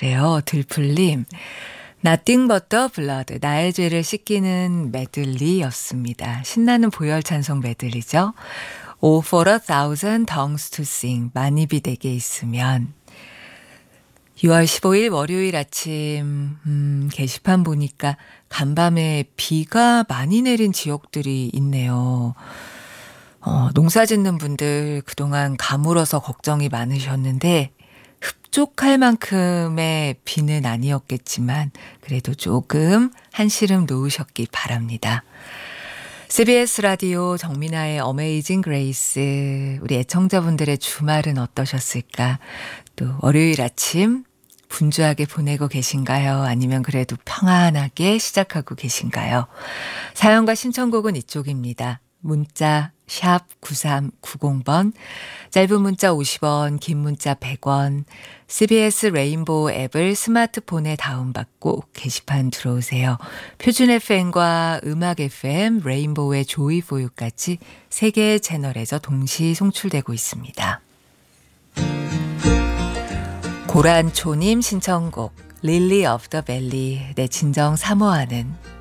그래요. 들풀님. Nothing but the blood. 나의 죄를 씻기는 메들리였습니다. 신나는 보혈 찬송 메들리죠. Oh for a thousand tongues to sing. 만입이 내게 있으면. 6월 15일 월요일 아침 게시판 보니까 간밤에 비가 많이 내린 지역들이 있네요. 농사 짓는 분들 그동안 가물어서 걱정이 많으셨는데 흡족할 만큼의 비는 아니었겠지만 그래도 조금 한시름 놓으셨기 바랍니다. CBS 라디오 정민아의 어메이징 그레이스, 우리 애청자분들의 주말은 어떠셨을까? 또 월요일 아침 분주하게 보내고 계신가요? 아니면 그래도 평안하게 시작하고 계신가요? 사연과 신청곡은 이쪽입니다. 문자 샵 9390번, 짧은 문자 50원, 긴 문자 100원, CBS 레인보우 앱을 스마트폰에 다운받고 게시판 들어오세요. 표준 FM과 음악 FM, 레인보우의 조이 포유까지 3개의 채널에서 동시 송출되고 있습니다. 고란초님 신청곡 Lily of the Valley, 내 진정 사모하는